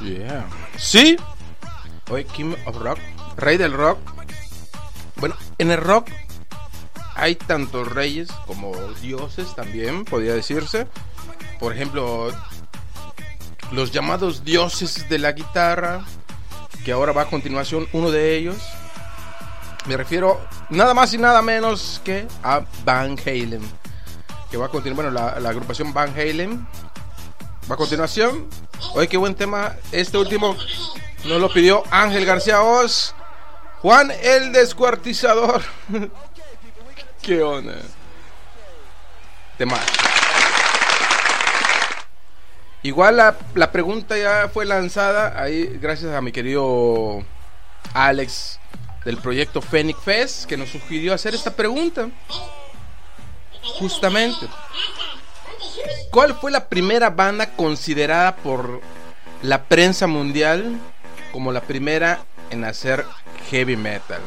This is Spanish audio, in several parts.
Yeah. Sí. Oye, King of Rock, rey del rock. Bueno, en el rock hay tantos reyes como dioses también, podría decirse. Por ejemplo, los llamados dioses de la guitarra, que ahora va a continuación uno de ellos. Me refiero nada más y nada menos que a Van Halen, que va a continuar, bueno, la agrupación Van Halen va a continuación. Oye, qué buen tema. Este último nos lo pidió Ángel García Oz, Juan el Descuartizador. Qué onda. Tema. Igual la pregunta ya fue lanzada ahí gracias a mi querido Alex del proyecto Phoenix Fest, que nos sugirió hacer esta pregunta. Justamente, ¿cuál fue la primera banda considerada por la prensa mundial como la primera en hacer heavy metal?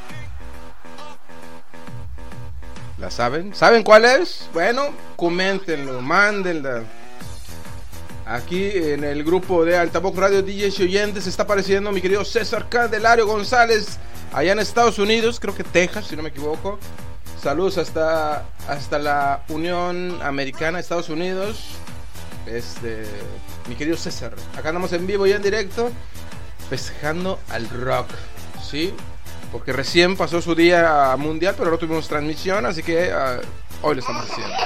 ¿La saben? ¿Saben cuál es? Bueno, coméntenlo, mándenla. Aquí en el grupo de Altavoz Radio DJs y Oyentes está apareciendo mi querido César Candelario González, allá en Estados Unidos, creo que Texas, si no me equivoco. Saludos hasta la Unión Americana, Estados Unidos. Mi querido César, acá andamos en vivo y en directo, festejando al rock, ¿sí? Porque recién pasó su día mundial, pero no tuvimos transmisión, así que hoy lo estamos haciendo.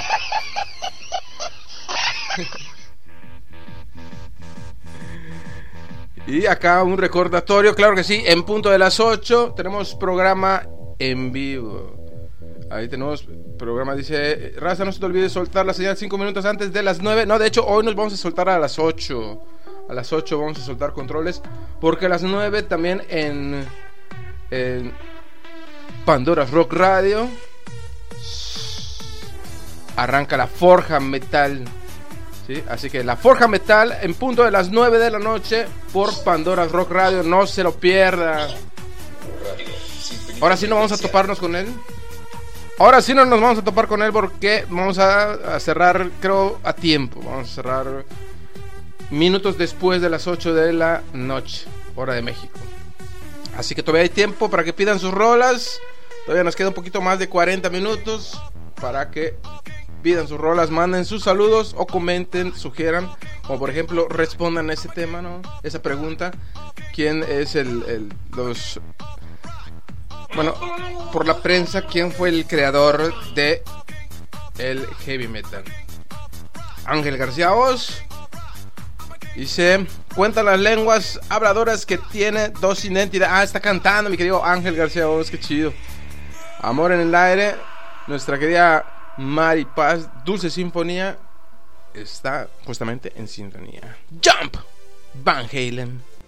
Y acá un recordatorio, claro que sí, en punto de las 8 tenemos programa en vivo. Ahí tenemos programa, dice Raza, no se te olvide soltar la señal 5 minutos antes de las 9. No, de hecho hoy nos vamos a soltar a las 8. A las 8 vamos a soltar controles, porque a las 9 también en Pandora Rock Radio arranca la Forja Metal. ¿Sí? Así que la Forja Metal en punto de las 9 de la noche por Pandora Rock Radio, no se lo pierda. Ahora sí no vamos a toparnos con él. Ahora sí no nos vamos a topar con él porque vamos a cerrar, creo, a tiempo. Vamos a cerrar minutos después de las 8 de la noche, hora de México. Así que todavía hay tiempo para que pidan sus rolas. Todavía nos queda un poquito más de 40 minutos para que pidan sus rolas, manden sus saludos o comenten, sugieran, o por ejemplo respondan a ese tema, ¿no? Esa pregunta, ¿quién es bueno, por la prensa, quién fue el creador de el heavy metal? Ángel García Oz dice, cuenta las lenguas habladoras que tiene dos identidades. Ah, está cantando mi querido Ángel García Oz, qué chido. Amor en el aire, nuestra querida Mari Paz, Dulce Sinfonía, está justamente en sintonía. Jump, Van Halen.